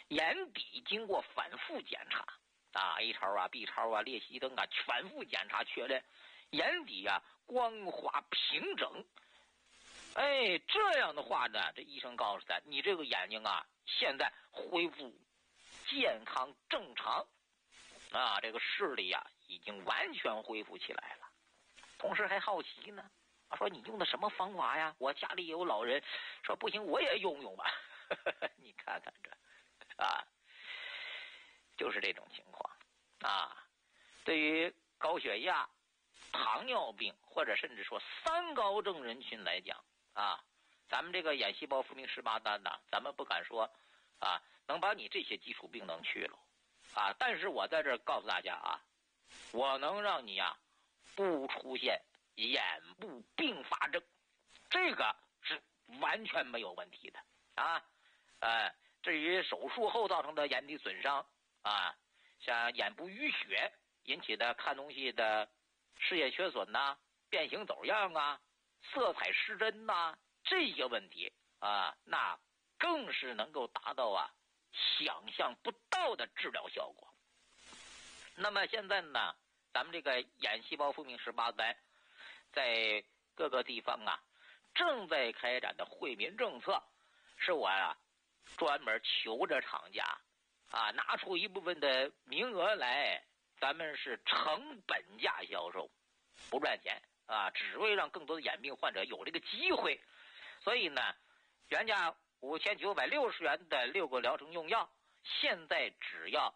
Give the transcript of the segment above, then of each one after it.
眼底经过反复检查啊 ，A 超啊、B 超啊、裂隙灯啊，反复检查确认眼底啊光滑平整。哎，这样的话呢，这医生告诉他，你这个眼睛啊，现在恢复健康正常啊，这个视力啊已经完全恢复起来了。同时还好奇呢，说你用的什么方法呀？我家里有老人，说不行，我也用用吧。你看看这，啊，就是这种情况啊。对于高血压、糖尿病或者甚至说三高症人群来讲啊，咱们这个眼细胞复明18单呢，咱们不敢说啊能把你这些基础病能去了啊，但是我在这儿告诉大家啊，我能让你啊不出现眼部并发症，这个是完全没有问题的啊。至于手术后造成的眼底损伤啊，像眼部淤血引起的看东西的视野缺损呐、变形走样啊、色彩失真呐、这些问题啊，那更是能够达到啊想象不到的治疗效果。那么现在呢，咱们这个眼细胞复明18单在各个地方啊正在开展的惠民政策，是我啊专门求着厂家啊拿出一部分的名额来，咱们是成本价销售，不赚钱啊，只为让更多的眼病患者有这个机会。所以呢，原价5960元的6个疗程用药，现在只要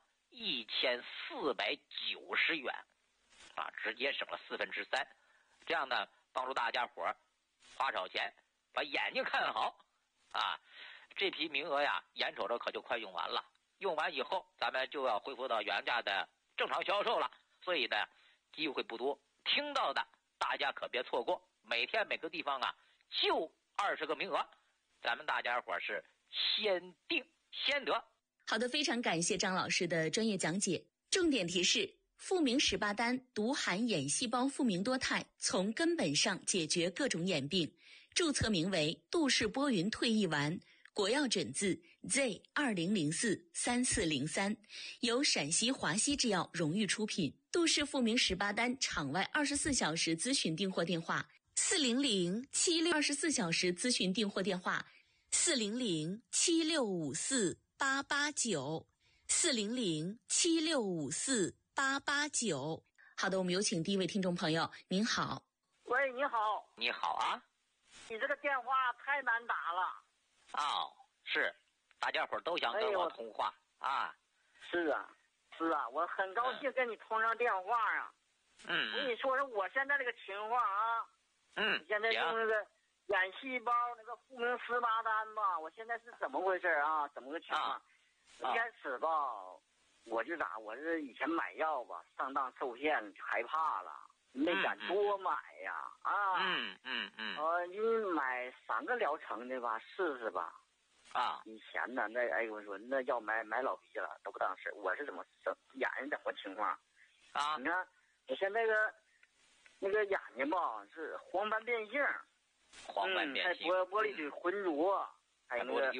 1490元啊，直接省了3/4，这样呢帮助大家伙花少钱把眼睛看好啊。这批名额呀，眼瞅着可就快用完了，用完以后咱们就要恢复到原价的正常销售了，所以呢机会不多，听到的大家可别错过，每天每个地方啊就20个名额，咱们大家伙是先定先得。 好的，非常感谢张老师的专业讲解。重点提示：复明18单独含眼细胞复明多肽，从根本上解决各种眼病。注册名为杜氏波云退役丸，国药诊字 Z20043403，由陕西华西制药荣誉出品。杜氏复明18单场外24小时咨询订货电话：4007624小时咨询订货电话40076548894，40076548889。好的，我们有请第一位听众朋友。您好。 喂，你好。 你好啊。 你这个电话太难打了。 哦，是，大家伙都想跟我通话啊。 是啊，我很高兴跟你通上电话啊。我跟你说说我现在这个情况啊。现在用那个眼细胞那个复明18单吧，我现在是怎么回事啊？怎么个情况？一开始吧，我是以前买药吧，上当受骗，害怕了，没敢多买呀就买3个疗程的吧，试试吧。以前呢，我说那药买老逼了，都不当事。我是眼睛怎么情况你看我现在那个眼睛吧是黄斑变性，还玻璃体浑浊，还有那个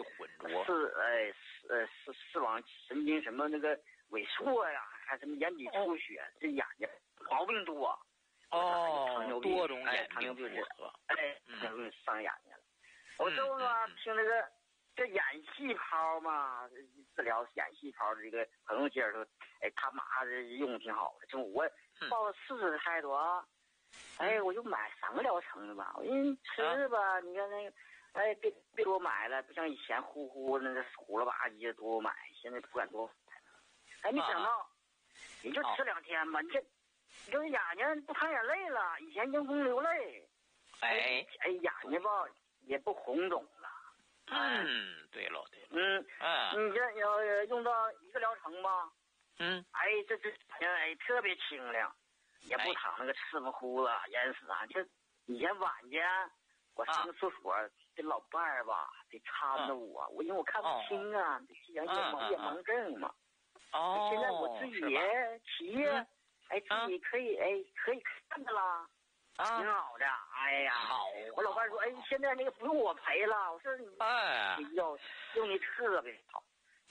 视网神经什么那个萎缩呀，还什么眼底出血，这眼睛毛病多。 多种眼病复合，伤眼睛了。我之后呢，听这眼细胞嘛，治疗眼细胞的这个朋友介绍说，他妈的用挺好的，就我报了40态度啊。我就买3个疗程的吧，我吃吧，你看那个，别多买了，不像以前呼那个虎了吧唧的多买，现在不敢多买。没想到，你就吃2天吧，你这眼睛不淌眼泪了，以前迎风流泪，眼睛吧也不红肿了。 对了。 你这要用到1个疗程吧，这特别清亮。也不淌那个赤乎乎的眼屎啊！就以前晚间我上个厕所，这老伴儿吧得搀着我，因为我看不清啊，这眼盲症嘛。现在我自己骑，自己可以看着了，挺好的。 好。 我老伴说，现在那个不用我陪了。我说你要用的特别好。